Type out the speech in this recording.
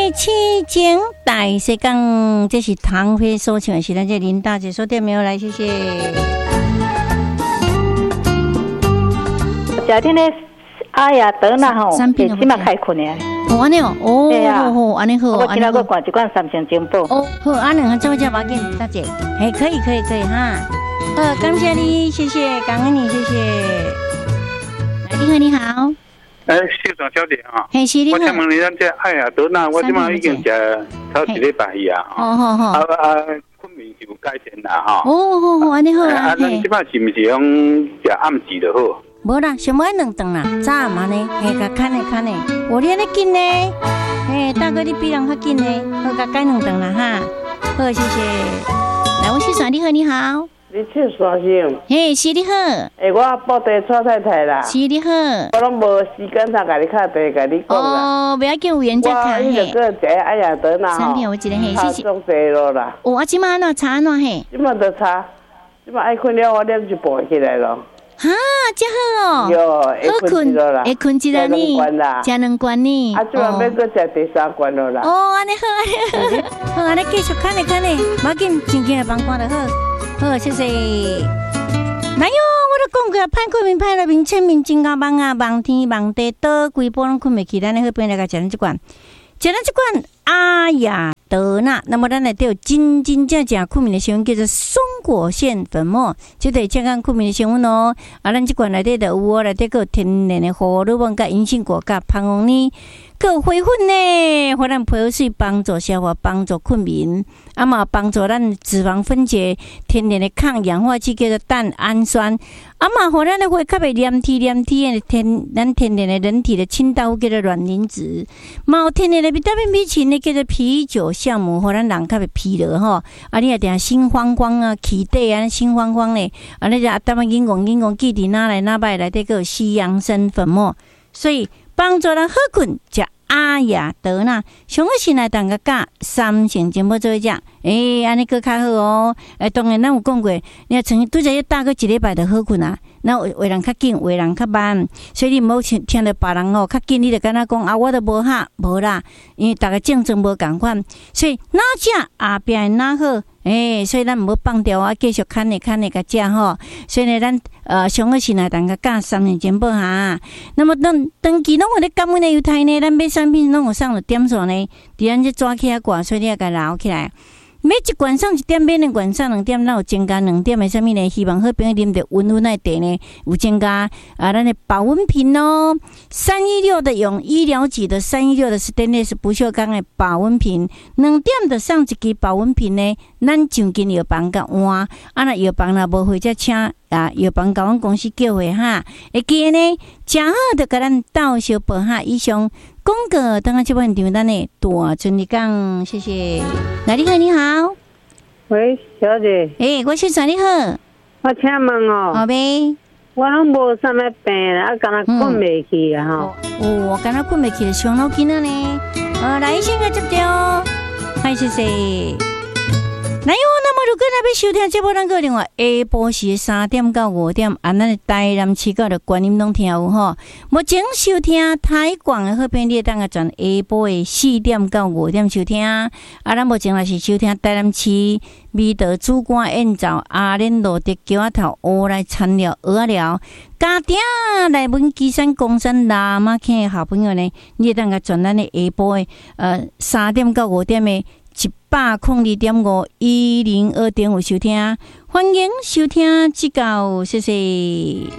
起前大世讲，这是唐飞所唱的，是咱这林大姐说对没有？来，谢谢。 昨天呢，哎呀，得啦吼，起码开困呢。 哦，安尼哦，哦，好，安尼好， 我今仔个灌一罐三星金宝。 哦，好，安尼做只把紧，大姐，哎，可以哈。感谢你，谢谢，感恩你，谢谢。你好。 秀长小姐啊， 嘿，是你好。 我请问你，咱这哎呀，得那我即马已经食超一礼拜去啊。 哦， 困眠是有改善啦哈。 哦，安尼好啊。 咱即马是毋是用食暗时就好？ 无啦，上尾2顿啦，早暗安尼，嘿，甲看呢，我咧紧呢，嘿，大哥你比人较紧呢，好，甲改2顿啦哈。好，谢谢。来，我是爽，你好。 你去山上？ 嘿，是你好。 我报地蔡太太啦。 是你好。 我拢无时间通甲你敲地，甲你讲啦。 哦，不要紧，有缘再看嘿。 我迄个一哎呀，等啦 3片有一个嘿， 谢谢。种地咯啦。 啊，即马安查安嘿？ 即马就查，即马爱困了，我念一步起来咯。 哈，真好哦。 哟，会困了啦。 会困一啦呢。食2罐呢。 啊，即马要搁食第3罐咯啦。 哦，安尼好，好，安尼继续看呢，无要紧，静静来帮看就好。好，谢谢。哪有？我都讲过，歹困眠、歹入眠、清眠、真够梦啊，梦天梦地，倒规波拢困袂去。咱咧好边来甲食咱这罐，阿雅德纳。那么咱内底有真正困眠的成分，叫做松果腺粉末，这对健康困眠的成分哦。啊，咱这罐内底就有哦，内底有天然的荷尔蒙、甲银杏果、甲胖红呢。个回粉呢，互咱皮肤水帮助消化，帮助困眠，啊嘛帮助咱脂肪分解，天然的抗氧化剂叫做蛋氨酸，啊嘛互咱的血较袂黏体的咱天然的人体的清道夫叫做卵磷脂，嘛有天然的维他命 B 群呢叫做啤酒酵母，互咱人较袂疲劳吼，啊你也定心慌慌啊，起底啊心慌慌咧，啊你就当啊硬讲记伫哪来哪摆内底个西洋参粉末，所以帮助咱好困，食阿雅德纳，上个是来当个加3成金宝做一只，安尼个较好哦。当然咱有讲过，你曾拄则要打个1礼拜就好困啊。那有人较紧，有人较慢，所以你唔好听到别人哦较紧，你就敢若讲啊，我都无哈无啦，因为大家竞争无共款，所以哪只后边哪好。所以咱唔好放掉啊，继续看甲食吼。所以呢，咱上个是来当个加3年金宝哈。那么长期拢有咧感恩的犹太呢，咱买产品拢有送了点数呢，伫咱这抓起来挂，所以你要甲留起来。每一罐送1点，每2罐送2点，咱有增加2点的啥物呢？希望好朋友啉着温温的茶呢，有增加咱的保温瓶哦。316的用医疗级的316的 stainless 不锈钢的保温瓶，2点就送1支保温瓶呢。咱上间药房甲换，那药房若无会则请药房甲阮公司叫回哈。会记呢，正好就甲咱斗相报哈。以上广告等下这边场咱的大春你讲，谢谢。你好， 喂，小姐。 我是你好。 我请问哦。 好呗。 我拢无啥物病啦，敢若困袂去啊吼。 我敢若困袂去，伤脑筋了呢。来先个接掉，嗨，谢谢。那么如果要收听节目，咱个另外下晡时3点到5点，咱的台南市角的观音拢听有吼。目前收听台广的好朋友，你当个转下晡的4点到5点收听。咱目前也是收听台南市美德主管宴造阿莲路的桥仔头乌来餐寮蚵仔寮家庭来文基山公山拉马坑的好朋友呢，你当个转咱的下晡的3点到5点的。102.5 102.5收听，欢迎收听指教，谢谢。